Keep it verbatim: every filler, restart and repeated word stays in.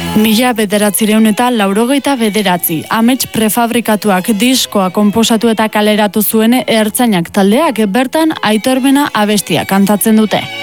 Mila bederatzireun eta laurogeita bederatzi. Amets prefabrikatuak diskoa konposatu eta kaleratu zuen Ertzainak taldeak bertan Aitor Mena abestia kantatzen dute.